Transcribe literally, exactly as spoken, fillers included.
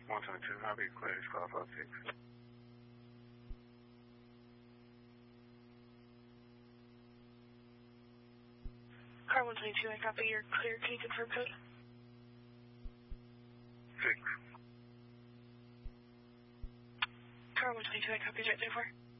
one twenty-two, I'll be clear, twelve oh six. Car one twenty-two, I copy. You're clear. Can you confirm code? Six. Car one twenty-two, I copy. Jet four.